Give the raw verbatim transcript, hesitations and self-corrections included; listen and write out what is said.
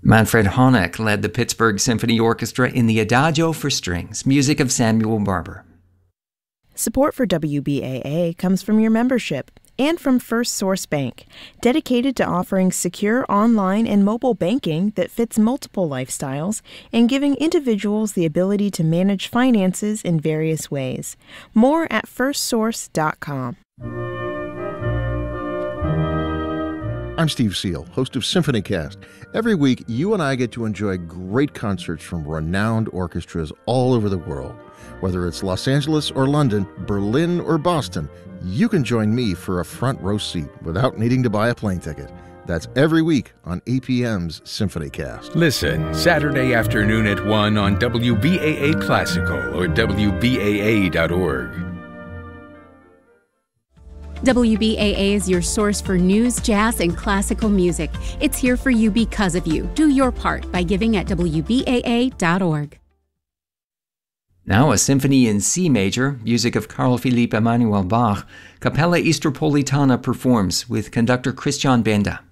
Manfred Honeck led the Pittsburgh Symphony Orchestra in the Adagio for Strings, music of Samuel Barber. Support for W B A A comes from your membership and from First Source Bank, dedicated to offering secure online and mobile banking that fits multiple lifestyles and giving individuals the ability to manage finances in various ways. More at first source dot com. I'm Steve Seal, host of SymphonyCast. Every week, you and I get to enjoy great concerts from renowned orchestras all over the world. Whether it's Los Angeles or London, Berlin or Boston, you can join me for a front row seat without needing to buy a plane ticket. That's every week on A P M's SymphonyCast. Listen Saturday afternoon at one on W B A A Classical or W B A A dot org. W B A A is your source for news, jazz, and classical music. It's here for you because of you. Do your part by giving at W B A A dot org. Now a symphony in C major, music of Carl Philipp Emanuel Bach, Capella Istropolitana performs with conductor Christian Benda.